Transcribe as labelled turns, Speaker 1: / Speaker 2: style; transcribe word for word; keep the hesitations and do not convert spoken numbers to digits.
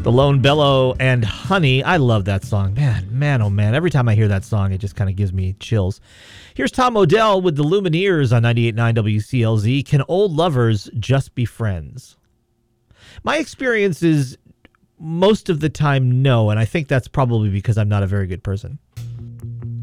Speaker 1: The Lone Bellow and Honey. I love that song. Man, man, oh man. Every time I hear that song, it just kind of gives me chills. Here's Tom Odell with the Lumineers on ninety-eight point nine W C L Z. Can old lovers just be friends? My experience is most of the time no, and I think that's probably because I'm not a very good person.